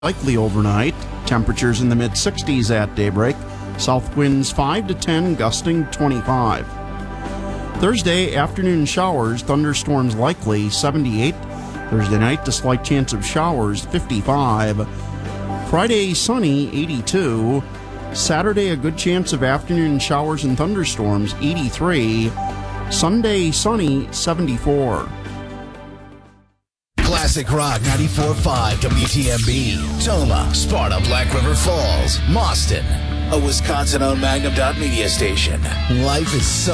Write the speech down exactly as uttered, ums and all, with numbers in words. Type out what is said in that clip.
Likely overnight. Temperatures in the mid sixties at daybreak. South winds five to ten, gusting twenty-five. Thursday, afternoon showers, thunderstorms likely, seventy-eight. Thursday night, a slight chance of showers, fifty-five. Friday, sunny, eighty-two. Saturday, a good chance of afternoon showers and thunderstorms, eighty-three. Sunday, sunny, seventy-four. Classic Rock ninety-four point five W T M B, Toma, Sparta, Black River Falls, Mauston, a Wisconsin-owned Magnum dot media station. Life is so